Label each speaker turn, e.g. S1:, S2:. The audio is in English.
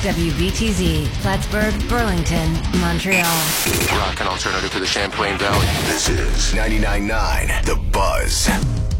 S1: WBTZ, Plattsburgh, Burlington, Montreal.
S2: Rock and alternative to the Champlain Valley.
S3: This is 99.9 The Buzz.